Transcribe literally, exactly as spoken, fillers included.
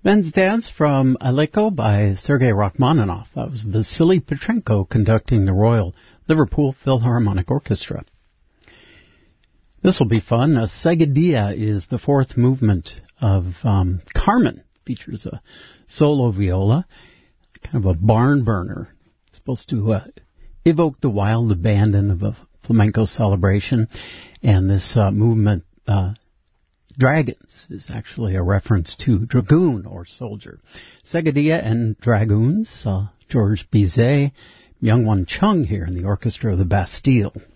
Men's Dance from Aleko by Sergei Rachmaninoff. That was Vasily Petrenko conducting the Royal Liverpool Philharmonic Orchestra. This will be fun. Uh, Seguidilla is the fourth movement of um, Carmen. Features a solo viola, kind of a barn burner. It's supposed to uh, evoke the wild abandon of a flamenco celebration. And this uh, movement, uh, Dragons, is actually a reference to dragoon or soldier. Seguidilla and Dragoons, uh, George Bizet, Myung-Whun Chung here in the Orchestra of the Bastille.